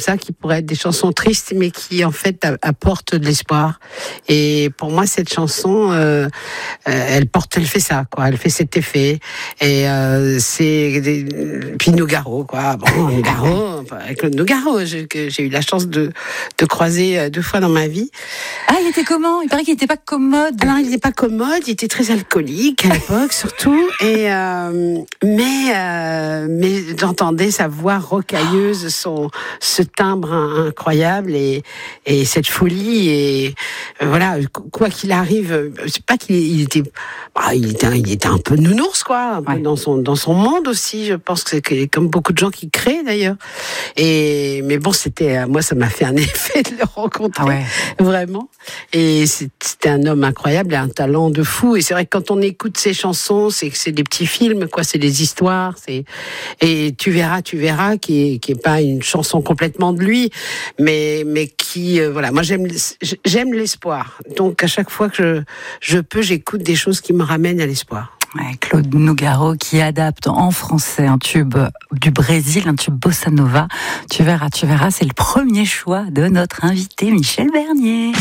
ça qui pourraient être des chansons tristes, mais qui en fait apportent de l'espoir. Et pour moi, cette chanson, elle fait ça, quoi. Elle fait cet effet. Et puis Nougaro, quoi. Bon, Nougaro, avec le Nougaro, que j'ai eu la chance de croiser 2 fois dans ma vie. Ah, il était comment? Il paraît qu'il n'était pas commode. Alors, il n'était pas commode, il était très alcoolique à l'époque, surtout. Et mais j'entendais sa voix rocailleuse, ce timbre incroyable et cette folie. Et voilà, quoi qu'il arrive, c'est pas qu'il était, il était un peu nounours, quoi, un peu dans son monde aussi. Je pense que c'est comme beaucoup de gens qui créent d'ailleurs. Mais bon, moi, ça m'a fait un effet de le rencontrer, vraiment. Et c'était un homme incroyable et un talent de fou. Et c'est vrai que quand on écoute ses chansons, c'est des petits films, quoi. C'est des histoires. Et tu verras, qui est pas une chanson complètement de lui, mais qui, voilà. Moi, j'aime l'espoir. Donc, à chaque fois que je peux, j'écoute des choses qui me ramènent à l'espoir. Ouais, Claude Nougaro qui adapte en français un tube du Brésil, un tube bossa nova. Tu verras, c'est le premier choix de notre invité Michel Bernier.